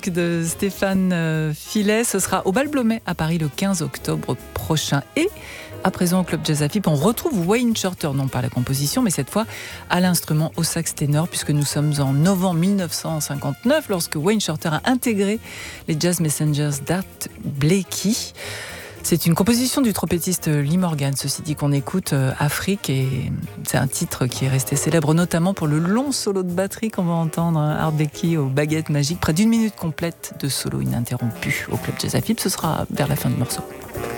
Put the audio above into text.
donc de Stéphane Filet. Ce sera au Bal Blomet à Paris le 15 octobre prochain. Et à présent au Club Jazz à Fipe, on retrouve Wayne Shorter, non pas à la composition, mais cette fois à l'instrument au sax ténor, puisque nous sommes en novembre 1959, lorsque Wayne Shorter a intégré les Jazz Messengers d'Art Blakey. C'est une composition du trompettiste Lee Morgan, ceci dit, qu'on écoute, Afrique, et c'est un titre qui est resté célèbre notamment pour le long solo de batterie qu'on va entendre, Art Blakey aux baguettes magiques, près d'1 minute complète de solo ininterrompu au Club Jazz à Fipe. Ce sera vers la fin du morceau.